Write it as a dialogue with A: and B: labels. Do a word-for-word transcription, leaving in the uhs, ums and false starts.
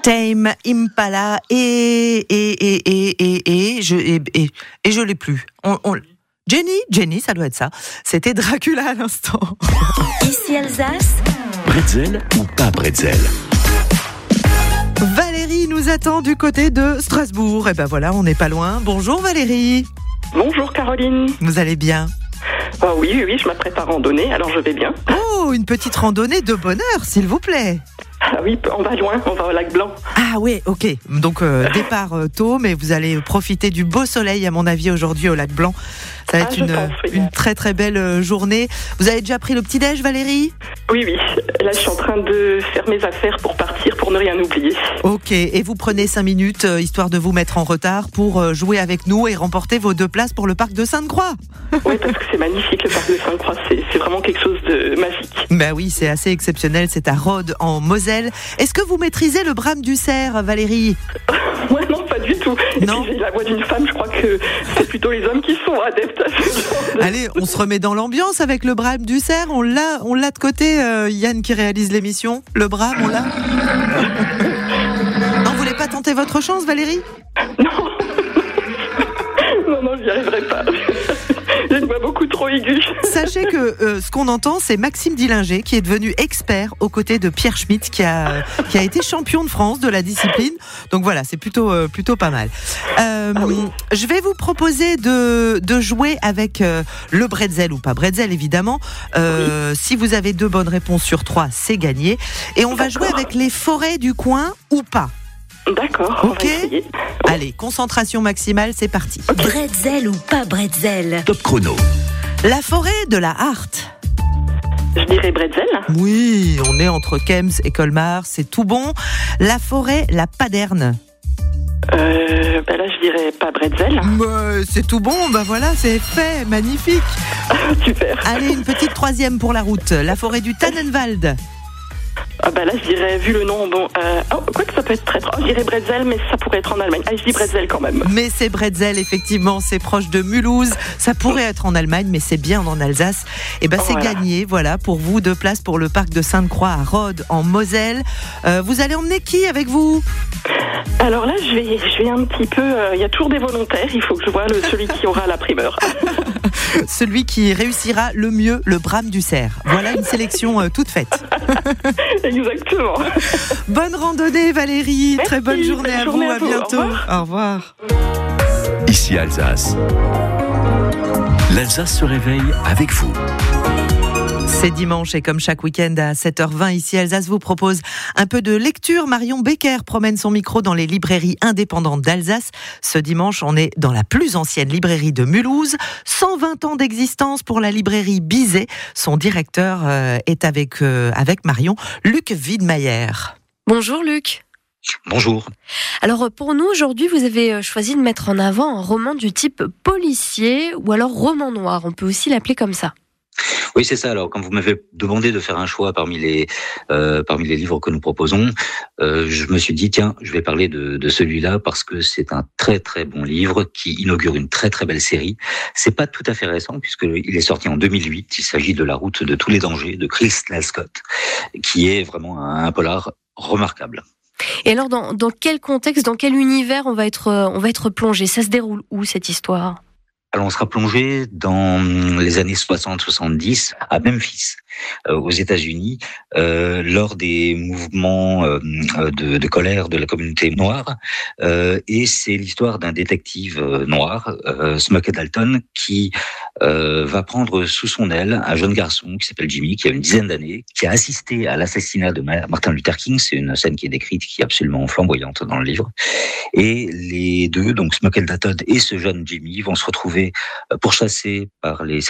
A: Tame Impala et et et et et et je et, et, et je l'ai plus. On, on, Jenny, Jenny, ça doit être ça. C'était Dracula à l'instant.
B: Ici Alsace.
C: Bretzel ou pas bretzel?
A: Valérie nous attend du côté de Strasbourg. Et ben voilà, on n'est pas loin. Bonjour Valérie.
D: Bonjour Caroline.
A: Vous allez bien?
D: Oh oui, oui, oui, je m'apprête à randonner, alors je vais bien.
A: Oh, une petite randonnée de bonheur, s'il vous plaît.
D: Ah oui, on va loin, on va au lac Blanc.
A: Ah oui, ok. Donc euh, départ euh, tôt, mais vous allez profiter du beau soleil, à mon avis, aujourd'hui au lac Blanc. Ça va être
D: Ah,
A: une,
D: pense, oui.
A: une très très belle euh, journée. Vous avez déjà pris le petit-déj, Valérie?
D: Oui, oui. Là, je suis en train de faire mes affaires pour partir, pour ne rien oublier.
A: Ok, et vous prenez cinq minutes, euh, histoire de vous mettre en retard, pour euh, jouer avec nous et remporter vos deux places pour le parc de Sainte-Croix.
D: Oui, parce que c'est magnifique, le parc de Sainte-Croix. C'est, c'est vraiment quelque chose de magique.
A: Ben oui, c'est assez exceptionnel, c'est à Rhodes, en Moselle. Est-ce que vous maîtrisez le brame du cerf, Valérie?
D: Ouais, non, pas du tout. Et
A: Non.
D: puis, j'ai la voix d'une femme, je crois que c'est plutôt les hommes qui sont adeptes à ce genre de...
A: Allez, on se remet dans l'ambiance avec le brame du cerf. On l'a, on l'a de côté, euh, Yann qui réalise l'émission. Le brame, on l'a. Non, vous voulez pas tenter votre chance, Valérie?
D: Non. non, non, j'y arriverai pas. J'ai une voix beaucoup trop aiguë.
A: Sachez que euh, ce qu'on entend, c'est Maxime Dillinger qui est devenu expert aux côtés de Pierre Schmitt qui a, qui a été champion de France de la discipline. Donc voilà, c'est plutôt, euh, plutôt pas mal. Euh,
D: Ah oui.
A: Je vais vous proposer de, de jouer avec euh, le bretzel ou pas bretzel, évidemment. Euh, oui. Si vous avez deux bonnes réponses sur trois, c'est gagné. Et on va jouer avec les forêts du coin ou pas.
D: D'accord,
A: Ok.
D: on va essayer.
A: Allez, concentration maximale, c'est parti.
D: Okay.
B: Bretzel ou pas bretzel?
C: Top chrono.
A: La forêt de la Hart.
D: Je dirais bretzel.
A: Oui, on est entre Kems et Colmar, c'est tout bon. La forêt, la Paderne.
D: Euh, ben là, je dirais pas bretzel.
A: Bah, c'est tout bon, bah voilà, c'est fait, magnifique.
D: Super.
A: Allez, une petite troisième pour la route. La forêt du Tannenwald.
D: Ah bah là, je dirais, vu le nom, bon... Euh, oh, quoi que ça peut être très... Oh, je dirais bretzel, mais ça pourrait être en Allemagne. Ah, je dis bretzel quand même.
A: Mais c'est bretzel, effectivement, c'est proche de Mulhouse. Ça pourrait être en Allemagne, mais c'est bien en Alsace. Et ben, c'est
D: Voilà.
A: gagné, voilà, pour vous, deux places pour le parc de Sainte-Croix à Rhodes, en Moselle. Euh, vous allez emmener qui avec vous?
D: Alors là, je vais, je vais un petit peu... Il euh, y a toujours des volontaires, il faut que je vois le, celui qui aura la primeur.
A: Celui qui réussira le mieux le brame du cerf. Voilà une sélection euh, toute faite.
D: Exactement.
A: Bonne randonnée Valérie,
D: Merci,
A: très bonne journée
D: bonne
A: à
D: journée
A: vous,
D: à
A: à
D: vous.
A: bientôt.
D: Au revoir.
A: Au revoir.
C: Ici Alsace. L'Alsace se réveille avec vous.
A: C'est dimanche et comme chaque week-end à sept heures vingt, ici Alsace vous propose un peu de lecture. Marion Becker promène son micro dans les librairies indépendantes d'Alsace. Ce dimanche, on est dans la plus ancienne librairie de Mulhouse. cent vingt ans d'existence pour la librairie Bizet. Son directeur euh, est avec, euh, avec Marion, Luc Wiedmeyer.
E: Bonjour Luc.
F: Bonjour.
E: Alors pour nous aujourd'hui, vous avez choisi de mettre en avant un roman du type policier ou alors roman noir. On peut aussi l'appeler comme ça.
F: Oui, c'est ça. Alors, quand vous m'avez demandé de faire un choix parmi les euh, parmi les livres que nous proposons, euh, je me suis dit tiens, je vais parler de, de celui-là parce que c'est un très très bon livre qui inaugure une très très belle série. C'est pas tout à fait récent puisque il est sorti en deux mille huit. Il s'agit de La Route de tous les dangers de Chris Scott, qui est vraiment un, un polar remarquable.
E: Et alors, dans, dans quel contexte, dans quel univers on va être on va être plongé? Ça se déroule où cette histoire?
F: Alors, on sera plongé dans les années soixante soixante-dix à Memphis, euh, aux États-Unis, euh, lors des mouvements euh, de, de colère de la communauté noire. Euh, et c'est l'histoire d'un détective euh, noir, euh, Smokey Dalton, qui euh, va prendre sous son aile un jeune garçon qui s'appelle Jimmy, qui a une dizaine d'années, qui a assisté à l'assassinat de Martin Luther King. C'est une scène qui est décrite, qui est absolument flamboyante dans le livre. Et les deux, donc Smokey Dalton et ce jeune Jimmy, vont se retrouver pourchassés par les services